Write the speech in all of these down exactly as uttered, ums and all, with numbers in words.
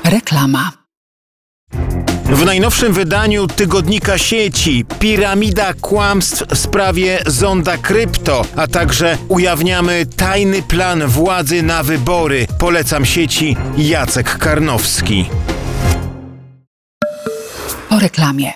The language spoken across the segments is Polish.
Reklama. W najnowszym wydaniu tygodnika Sieci piramida kłamstw w sprawie zonda krypto, a także ujawniamy tajny plan władzy na wybory. Polecam Sieci, Jacek Karnowski. Po reklamie.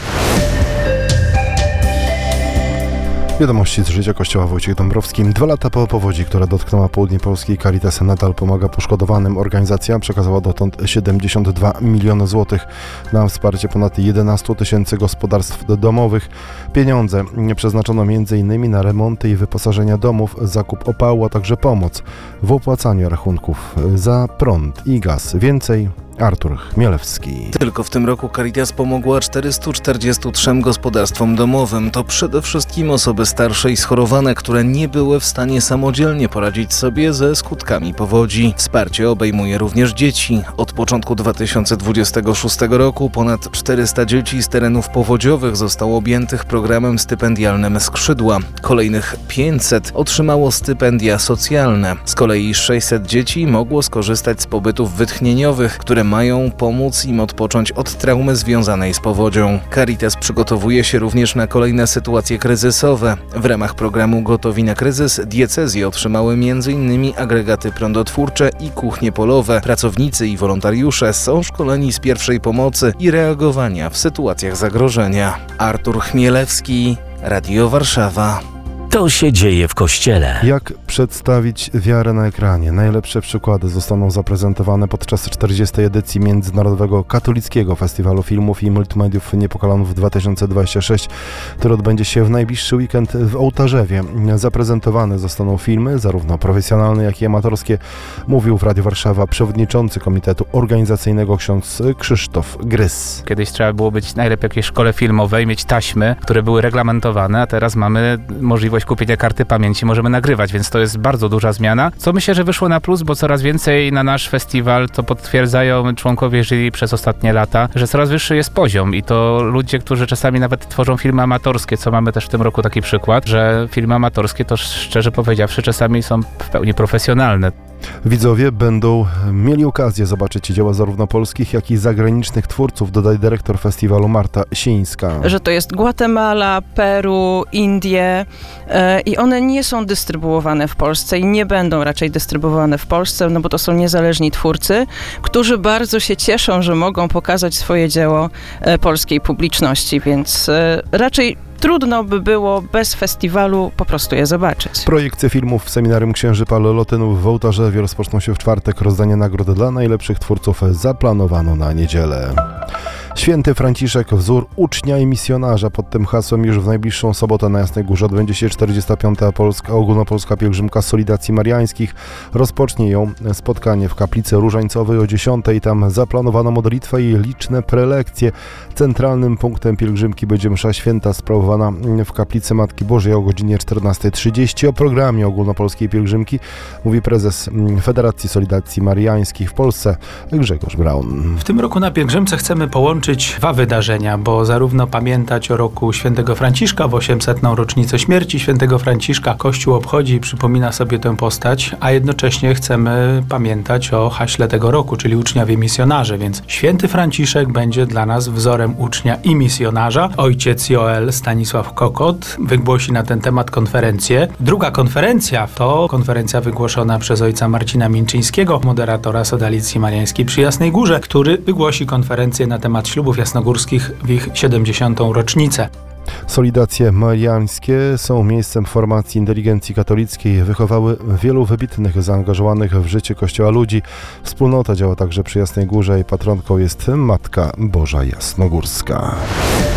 Wiadomości z życia Kościoła. Wojciech Dąbrowski. Dwa lata po powodzi, która dotknęła południe Polski, Caritas nadal pomaga poszkodowanym. Organizacja przekazała dotąd siedemdziesiąt dwa miliony złotych na wsparcie ponad jedenastu tysięcy gospodarstw domowych. Pieniądze przeznaczono między innymi na remonty i wyposażenia domów, zakup opału, a także pomoc w opłacaniu rachunków za prąd i gaz. Więcej Artur Chmielewski. Tylko w tym roku Caritas pomogła czterystu czterdziestu trzem gospodarstwom domowym. To przede wszystkim osoby starsze i schorowane, które nie były w stanie samodzielnie poradzić sobie ze skutkami powodzi. Wsparcie obejmuje również dzieci. Od początku dwa tysiące dwudziestego szóstego roku ponad czterysta dzieci z terenów powodziowych zostało objętych programem stypendialnym Skrzydła. Kolejnych pięćset otrzymało stypendia socjalne. Z kolei sześćset dzieci mogło skorzystać z pobytów wytchnieniowych, które mają pomóc im odpocząć od traumy związanej z powodzią. Caritas przygotowuje się również na kolejne sytuacje kryzysowe. W ramach programu Gotowi na kryzys diecezje otrzymały między innymi agregaty prądotwórcze i kuchnie polowe. Pracownicy i wolontariusze są szkoleni z pierwszej pomocy i reagowania w sytuacjach zagrożenia. Artur Chmielewski, Radio Warszawa. To się dzieje w Kościele. Jak przedstawić wiarę na ekranie? Najlepsze przykłady zostaną zaprezentowane podczas czterdziestej edycji Międzynarodowego Katolickiego Festiwalu Filmów i Multimediów Niepokalanów dwa tysiące dwudziesty szósty, który odbędzie się w najbliższy weekend w Ołtarzewie. Zaprezentowane zostaną filmy, zarówno profesjonalne, jak i amatorskie, mówił w Radiu Warszawa przewodniczący komitetu organizacyjnego ksiądz Krzysztof Grys. Kiedyś trzeba było być najlepiej w jakiejś szkole filmowej, mieć taśmy, które były reglamentowane, a teraz mamy możliwość kupienia karty pamięci, możemy nagrywać, więc to jest bardzo duża zmiana, co myślę, że wyszło na plus, bo coraz więcej na nasz festiwal, to potwierdzają członkowie jury przez ostatnie lata, że coraz wyższy jest poziom i to ludzie, którzy czasami nawet tworzą filmy amatorskie, co mamy też w tym roku taki przykład, że filmy amatorskie to szczerze powiedziawszy czasami są w pełni profesjonalne. Widzowie będą mieli okazję zobaczyć dzieła zarówno polskich, jak i zagranicznych twórców, dodaje dyrektor festiwalu Marta Sińska. Że to jest Gwatemala, Peru, Indie e, i one nie są dystrybuowane w Polsce i nie będą raczej dystrybuowane w Polsce, no bo to są niezależni twórcy, którzy bardzo się cieszą, że mogą pokazać swoje dzieło e, polskiej publiczności, więc e, raczej trudno by było bez festiwalu po prostu je zobaczyć. Projekcje filmów w Seminarium Księży Palelotynów w Ołtarzewie rozpoczną się w czwartek. Rozdanie nagród dla najlepszych twórców zaplanowano na niedzielę. Święty Franciszek, wzór ucznia i misjonarza. Pod tym hasłem już w najbliższą sobotę na Jasnej Górze odbędzie się czterdziesta piąta Polska, ogólnopolska pielgrzymka Solidacji Mariańskich. Rozpocznie ją spotkanie w kaplicy różańcowej o dziesiątej. Tam zaplanowano modlitwę i liczne prelekcje. Centralnym punktem pielgrzymki będzie msza święta sprawowana w kaplicy Matki Bożej o godzinie czternasta trzydzieści. O programie ogólnopolskiej pielgrzymki mówi prezes Federacji Solidacji Mariańskich w Polsce Grzegorz Braun. W tym roku na pielgrzymce chcemy połączyć dwa wydarzenia, bo zarówno pamiętać o roku świętego Franciszka, w osiemsetną rocznicę śmierci świętego Franciszka Kościół obchodzi i przypomina sobie tę postać, a jednocześnie chcemy pamiętać o haśle tego roku, czyli uczniowie misjonarze, więc święty Franciszek będzie dla nas wzorem ucznia i misjonarza. Ojciec Joel Stanisław Kokot wygłosi na ten temat konferencję. Druga konferencja to konferencja wygłoszona przez ojca Marcina Mińczyńskiego, moderatora Sodalicji Mariańskiej przy Jasnej Górze, który wygłosi konferencję na temat ślubów jasnogórskich w ich siedemdziesiątą rocznicę. Solidacje mariańskie są miejscem formacji inteligencji katolickiej. Wychowały wielu wybitnych, zaangażowanych w życie Kościoła ludzi. Wspólnota działa także przy Jasnej Górze i patronką jest Matka Boża Jasnogórska.